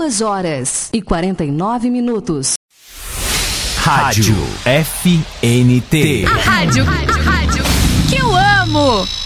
2h49. Rádio FNT. A rádio que eu amo.